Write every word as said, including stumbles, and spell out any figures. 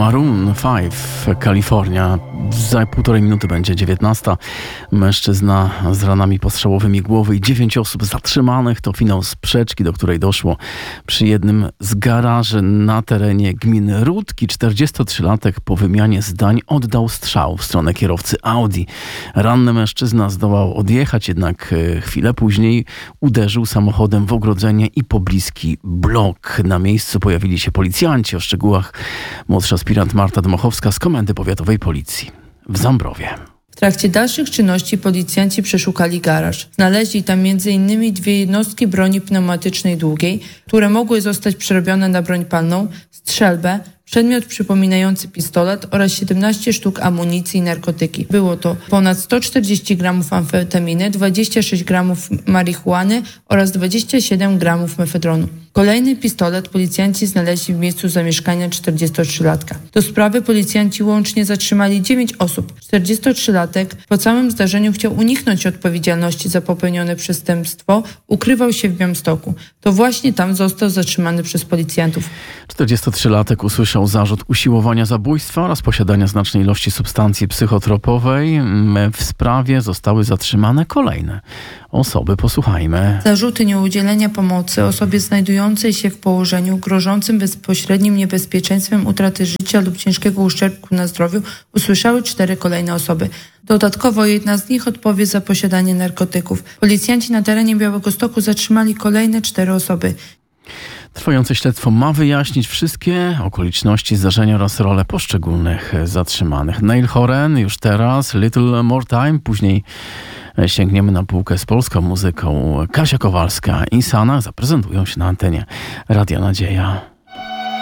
Maroon pięć, Kalifornia. Za półtorej minuty będzie dziewiętnasta. Mężczyzna z ranami postrzałowymi głowy i dziewięć osób zatrzymanych. To finał sprzeczki, do której doszło przy jednym z garaży na terenie gminy Rudki. czterdziestotrzylatek po wymianie zdań oddał strzał w stronę kierowcy Audi. Ranny mężczyzna zdołał odjechać, jednak chwilę później uderzył samochodem w ogrodzenie i pobliski blok. Na miejscu pojawili się policjanci. O szczegółach młodszy aspirant Marta Dmochowska z Komendy Powiatowej Policji w Zambrowie. W trakcie dalszych czynności policjanci przeszukali garaż. Znaleźli tam między innymi dwie jednostki broni pneumatycznej długiej, które mogły zostać przerobione na broń palną, strzelbę, przedmiot przypominający pistolet oraz siedemnaście sztuk amunicji i narkotyki. Było to ponad sto czterdzieści gramów amfetaminy, dwadzieścia sześć gramów marihuany oraz dwadzieścia siedem gramów mefedronu. Kolejny pistolet policjanci znaleźli w miejscu zamieszkania czterdziestotrzylatka. Do sprawy policjanci łącznie zatrzymali dziewięć osób. czterdziestotrzylatek po całym zdarzeniu chciał uniknąć odpowiedzialności za popełnione przestępstwo, ukrywał się w Białymstoku. To właśnie tam został zatrzymany przez policjantów. czterdziestotrzylatek usłyszał zarzut usiłowania zabójstwa oraz posiadania znacznej ilości substancji psychotropowej. W sprawie zostały zatrzymane kolejne osoby. Posłuchajmy. Zarzuty nieudzielenia pomocy osobie znajdującej się w położeniu grożącym bezpośrednim niebezpieczeństwem utraty życia lub ciężkiego uszczerbku na zdrowiu usłyszały cztery kolejne osoby. Dodatkowo jedna z nich odpowie za posiadanie narkotyków. Policjanci na terenie Białegostoku zatrzymali kolejne cztery osoby. Trwające śledztwo ma wyjaśnić wszystkie okoliczności zdarzenia oraz rolę poszczególnych zatrzymanych. Neil Horan już teraz, Little More Time, później sięgniemy na półkę z polską muzyką. Kasia Kowalska i Sana zaprezentują się na antenie Radia Nadzieja.